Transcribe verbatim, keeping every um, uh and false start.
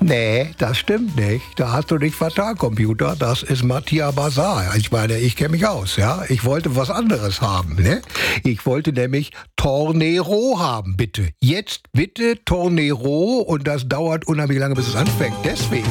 Nee, das stimmt nicht. Da hast du dich vertan, Computer. Das ist Mattia Bazar. Ich meine, ich kenne mich aus, ja. Ich wollte was anderes haben, ne? Ich wollte nämlich Tornero haben, bitte. Jetzt bitte Tornero und das dauert unheimlich lange, bis es anfängt. Deswegen